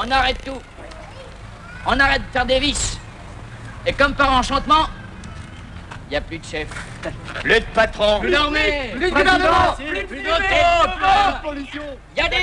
On arrête tout. On arrête de faire des vices. Et comme par enchantement, il n'y a plus de chef. Plus de patron. Plus d'armée. Plus de gouvernement. Plus de pollution. Il y a des